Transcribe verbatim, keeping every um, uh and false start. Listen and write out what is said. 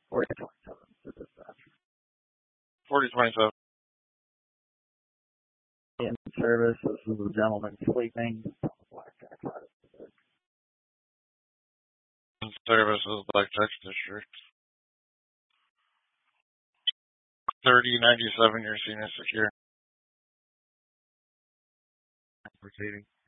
forty twenty-seven to dispatch. forty twenty-seven. In service, this is a gentleman sleeping on the Blackjack side of the bridge. In service is Blackjack District. thirty ninety-seven, your scene is secure. Proceeding.